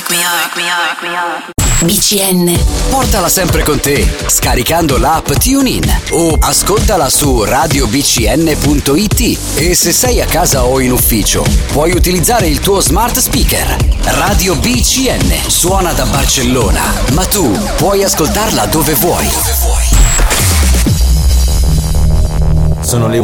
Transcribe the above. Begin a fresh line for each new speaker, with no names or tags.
BCN.
Portala sempre con te, scaricando l'app TuneIn o ascoltala su radiobcn.it. E se sei a casa o in ufficio, puoi utilizzare il tuo smart speaker. Radio BCN suona da Barcellona, ma tu puoi ascoltarla dove vuoi.
Sono le